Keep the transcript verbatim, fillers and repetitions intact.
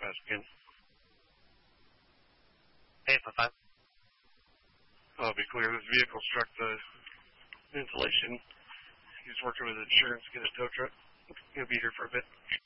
fast again. Hey, five five. I'll be clear. This vehicle struck the insulation. He's working with insurance to get a tow truck. He'll be here for a bit.